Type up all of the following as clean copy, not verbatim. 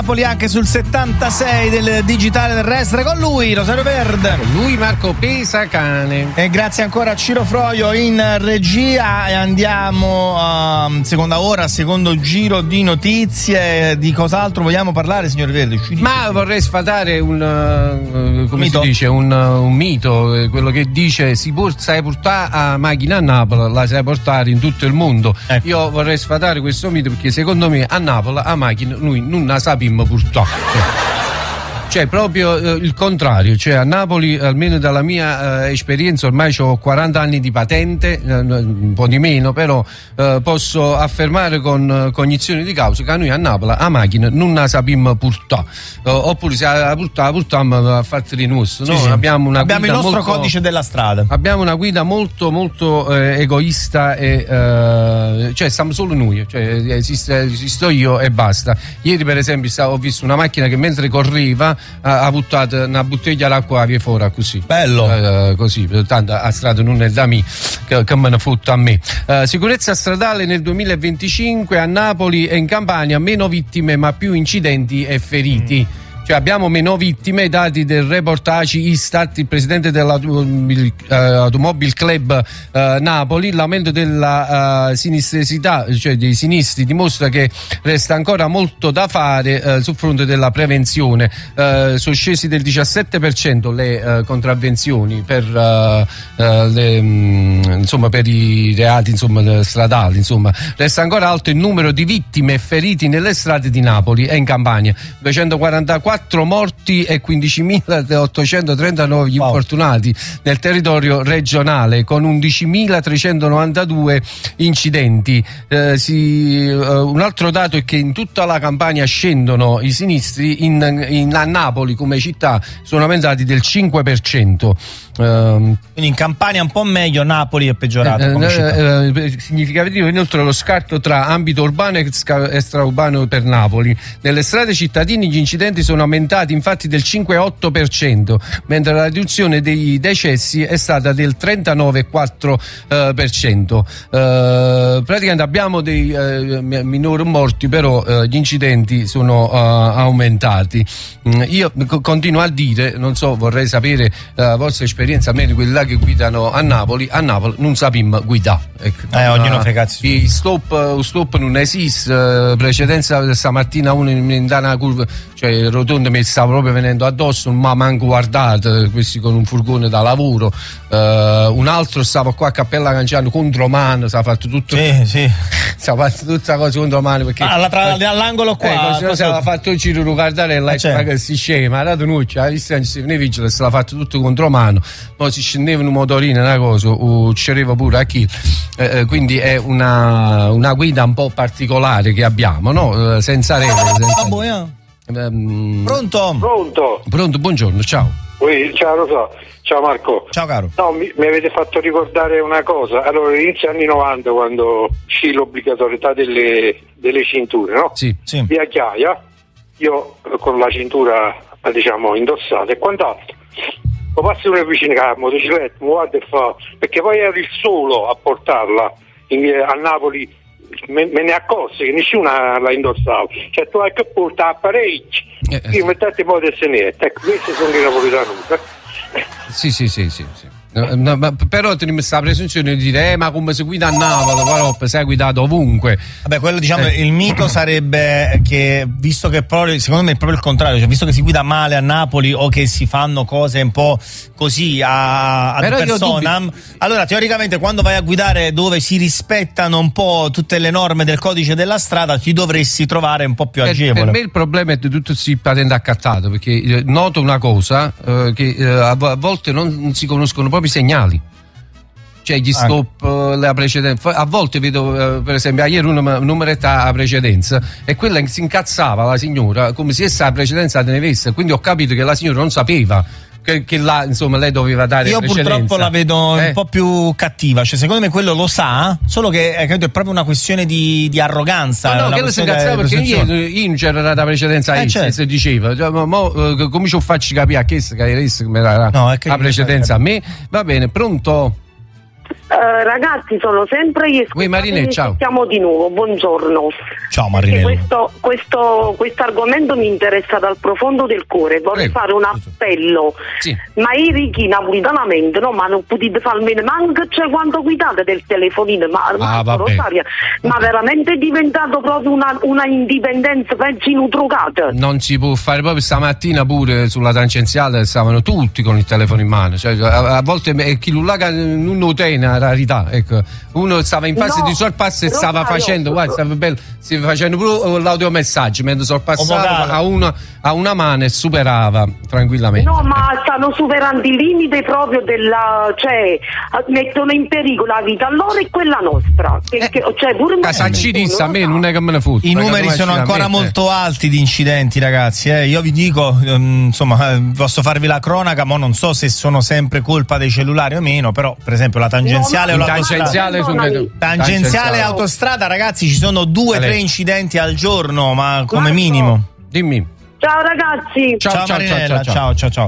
Napoli anche sul 76 del digitale terrestre, con lui Rosario Verde, con lui Marco Pesacane, e grazie ancora a Ciro Froio in regia. E andiamo a seconda ora, secondo giro di notizie. Di cos'altro vogliamo parlare, signor Verde? Ma vorrei sfatare un mito? Si dice un mito, quello che dice sai portare a macchina a Napoli, la sai portare in tutto il mondo. Ecco. Io vorrei sfatare questo mito, perché secondo me a Napoli a macchina noi non la sappiamo portare. Cioè proprio il contrario, cioè a Napoli, almeno dalla mia esperienza, ormai ho 40 anni di patente, un po' di meno, però posso affermare con cognizione di causa che noi a Napoli a macchina non la sappiamo portare, oppure se la portiamo a farti nostro, no? Sì. Abbiamo il nostro molto, codice della strada. Abbiamo una guida molto molto egoista e cioè siamo solo noi, cioè esisto io e basta. Ieri per esempio ho visto una macchina che mentre correva ha buttato una bottiglia d'acqua via fuori, così bello, così, tanto a strada non è da me, che me ne fotta a me. Sicurezza stradale nel 2025 a Napoli e in Campania, meno vittime ma più incidenti e feriti. Cioè abbiamo meno vittime, dati del reportage Istat. Il presidente dell'Automobile Club Napoli, l'aumento della sinistrosità, cioè dei sinistri, dimostra che resta ancora molto da fare sul fronte della prevenzione. Sono scesi del 17% le contravvenzioni per per i reati stradali. Insomma, resta ancora alto il numero di vittime e feriti nelle strade di Napoli e in Campania, 244 morti e 15.839 gli infortunati nel territorio regionale, con 11.392 incidenti. Un altro dato è che in tutta la Campania scendono i sinistri, a Napoli come città sono aumentati del 5%. Quindi in Campania un po' meglio, Napoli è peggiorato come città. Significativo inoltre lo scarto tra ambito urbano e extraurbano per Napoli. Nelle strade cittadine gli incidenti sono aumentati infatti del 5,8%, mentre la riduzione dei decessi è stata del 39,4%. Praticamente abbiamo dei minori morti, però gli incidenti sono aumentati. Io continuo a dire, non so, vorrei sapere la vostra esperienza, almeno quelli là che guidano a Napoli non sappiamo guidare. Ognuno fa i cazzi. Stop non esiste. Precedenza stamattina uno in una curva, cioè rotonda, mi stava proprio venendo addosso, non mi ha manco guardato, questi con un furgone da lavoro. Un altro stava qua a Cappella Canciano contro mano, si ha fatto tutto. Sì. Si ha fatto tutta cosa contro mano, perché all'angolo qua si ha fatto il giro di Cardarella, che si scema, ha dato nucci, ha visto ne vigile, se l'ha fatto tutto contro mano. Poi si scendeva un motorino, una cosa, c'era pure a chi. Quindi è una guida un po' particolare che abbiamo, no? Senza regole. Pronto, buongiorno, ciao. Ciao Rosa, ciao Marco. Ciao caro. No, mi avete fatto ricordare una cosa. Allora, inizio anni 90, quando uscì l'obbligatorietà delle cinture, no? Sì. Via Chiaia, io con la cintura indossata e quant'altro. Poi passi una vicina a motocicletta, mi guarda e fa, perché poi ero il solo a portarla a Napoli, me ne accorsi che nessuno la indossava, cioè tu hai che portare apparecchi, io mettete poi del senetto, ecco, questi sono i napolitani. Sì. No, ma però ti rimessa la presunzione di dire ma come si guida a Napoli, però sei guidato ovunque. Vabbè, quello il mito sarebbe che, visto che secondo me è proprio il contrario, cioè visto che si guida male a Napoli o che si fanno cose un po' così a persona, allora teoricamente quando vai a guidare dove si rispettano un po' tutte le norme del codice della strada ti dovresti trovare un po' più agevole. Per me il problema è di tutto si patente accattato, perché noto una cosa, che a volte non si conoscono proprio i segnali, cioè gli stop, la precedenza. A volte vedo per esempio ieri una numeretta a precedenza e quella si incazzava la signora come se essa la precedenza te ne avesse, quindi ho capito che la signora non sapeva che là lei doveva dare precedenza. Purtroppo la vedo un po' più cattiva, cioè secondo me quello lo sa, solo che credo è proprio una questione di arroganza. No, che si incazzava perché io non c'era la precedenza, si diceva, come ci faccio capire a che me la precedenza a me. Va bene, pronto? Ragazzi, sono sempre io. Marinè, ciao. Siamo di nuovo, buongiorno. Ciao Marinello. Questo argomento mi interessa dal profondo del cuore. Vorrei fare un appello. Sì. Ma i ricchi napolitanamente, no, ma non potete fare almeno manco quanto guidate del telefonino, Rosaria, ma veramente è diventato proprio una indipendenza peggio inutrocata. Non si può fare, proprio stamattina pure sulla tangenziale stavano tutti con il telefono in mano, cioè, a volte chi lullaga non notena rarità, ecco. Uno stava in fase di sorpasso e stava facendo, guarda, stava bello, stava facendo pure l'audiomessaggio mentre sorpassava a una mano e superava tranquillamente. No, ma stanno superando i limiti proprio cioè mettono in pericolo la vita loro e quella nostra. Cioè pure a me non è che me ne fotte. I numeri sono ancora molto alti di incidenti, ragazzi. Io vi dico, insomma, posso farvi la cronaca, ma non so se sono sempre colpa dei cellulari o meno, però per esempio la tangenziale tangenziale e autostrada, ragazzi, ci sono 2-3 incidenti al giorno, ma come minimo. Dimmi. Ciao ragazzi. Ciao.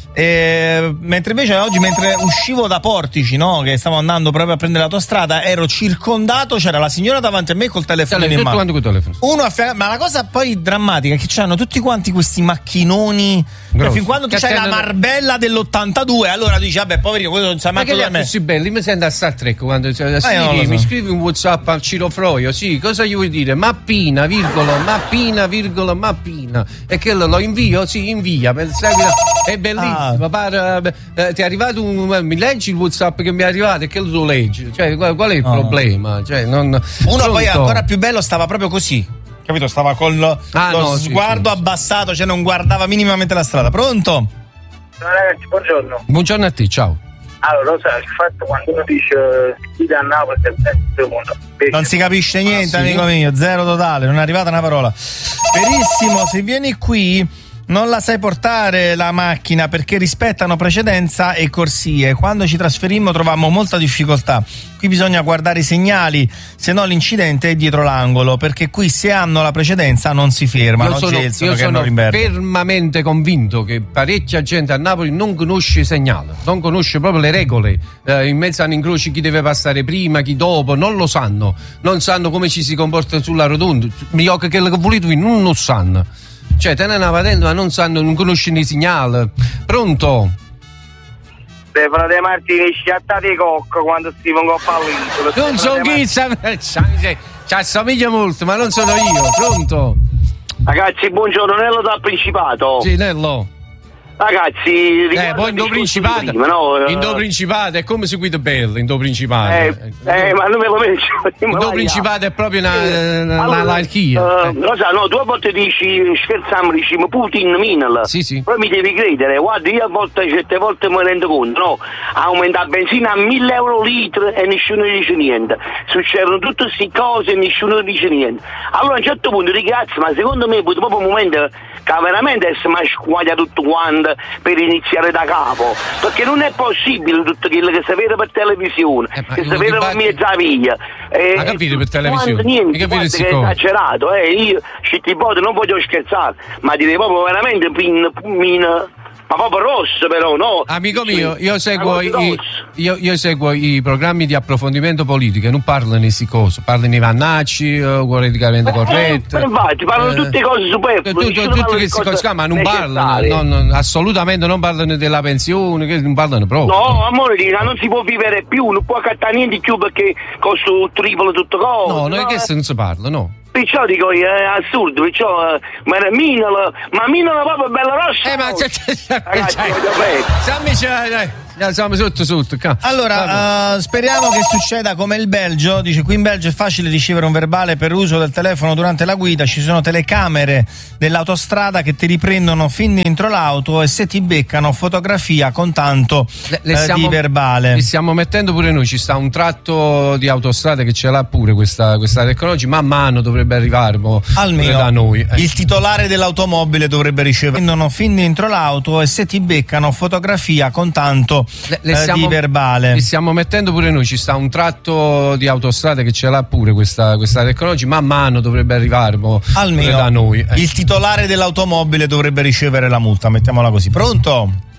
Mentre invece oggi, mentre uscivo da Portici, no, che stavo andando proprio a prendere l'autostrada, ero circondato, c'era la signora davanti a me col telefono in mano. Ma la cosa poi drammatica è che c'hanno tutti quanti questi macchinoni, fin quando tu c'hai la Marbella dell'82, allora dici vabbè, poverino, quello non sa manco da me. Sì, belli, mi sento a Star Trek quando mi scrivi un WhatsApp al Ciro Froio, sì, cosa gli vuoi dire? Mappina, mappina, e che lo invio? Sì, invia, è bellissimo. Ti è arrivato mi leggi il WhatsApp che mi è arrivato e che lo leggi? Cioè, qual è il problema? Cioè, uno poi ancora più bello stava proprio così, capito? Stava con lo sguardo abbassato, cioè non guardava minimamente la strada. Pronto? Ciao ragazzi, buongiorno. Buongiorno a te, ciao. Allora, lo sai, il fatto quando uno dice guida a Napoli non si capisce niente, amico mio, zero totale, non è arrivata una parola. Verissimo, se vieni qui non la sai portare la macchina perché rispettano precedenza e corsie. Quando ci trasferimmo trovammo molta difficoltà. Qui bisogna guardare i segnali, se no l'incidente è dietro l'angolo, perché qui se hanno la precedenza non si fermano. Io sono fermamente convinto che parecchia gente a Napoli non conosce i segnali, non conosce proprio le regole. In mezzo hanno incroci chi deve passare prima, chi dopo, non lo sanno. Non sanno come ci si comporta sulla rotonda. Mi occhio che le volete non lo sanno. Cioè, te ne andava dentro, ma non conoscono i segnali. Pronto? Frate Martini, sciattate cocco quando si vengono a pallito. Non sono chi, ci assomiglia molto, ma non sono io. Pronto? Ragazzi, buongiorno, Nello dal Principato. Sì, Nello. Ragazzi, poi in do Principato, prima, no? In do Principato è come seguito bello, in do Principato. Ma non me lo penso. In do Principato è proprio un'anarchia. Lo sai, no, 2 volte scherziamo, diciamo Putin minala. Sì. Poi mi devi credere, guarda, io certe volte mi rendo conto, no? Aumenta la benzina a 1.000 euro litro e nessuno dice niente. Succedono tutte queste cose e nessuno dice niente. Allora a un certo punto ragazzi, ma secondo me poi proprio un momento che veramente si squaglia tutto quanto per iniziare da capo, perché non è possibile tutto quello che si vede per televisione, che si vede per mezza via. Ha capito per televisione? Niente, che è esagerato, io non voglio scherzare, ma direi proprio veramente ma proprio rosso però, no? Amico mio, io seguo i programmi di approfondimento politico, non parlano di queste cose, parlano di Vannacci, politicamente corretto. Infatti, parlano tutte cose superflue. Tutte queste cose, ma non parlano, assolutamente non parlano della pensione, che non parlano proprio. No, amore, non si può vivere più, non può accattare niente più perché costa il triplo tutto cose. No, non è che non si parla, no. Perciò dico, è assurdo, perciò ma Minala proprio bella rossa. Siamo sotto. Allora, speriamo che succeda come il Belgio. Dice, qui in Belgio è facile ricevere un verbale per uso del telefono durante la guida, ci sono telecamere dell'autostrada che ti riprendono fin dentro l'auto e se ti beccano fotografia con tanto di verbale. Li stiamo mettendo pure noi, ci sta un tratto di autostrada che ce l'ha pure questa tecnologia, man mano dovrebbe arrivare almeno da noi. Il titolare dell'automobile dovrebbe ricevere. Prendono fin dentro l'auto e se ti beccano fotografia con tanto di verbale. Li stiamo mettendo pure noi, ci sta un tratto di autostrada che ce l'ha pure questa tecnologia, man mano dovrebbe arrivare almeno da noi. Il titolare dell'automobile dovrebbe ricevere la multa, mettiamola così. Pronto?